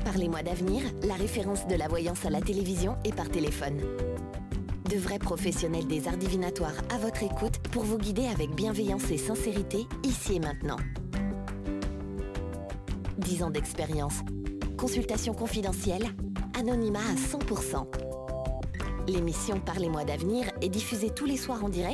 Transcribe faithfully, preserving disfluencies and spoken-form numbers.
Parlez-moi d'avenir, la référence de la voyance à la télévision et par téléphone. De vrais professionnels des arts divinatoires à votre écoute pour vous guider avec bienveillance et sincérité, ici et maintenant. dix ans d'expérience. Consultation confidentielle, anonymat à cent pour cent. L'émission Parlez-moi d'avenir est diffusée tous les soirs en direct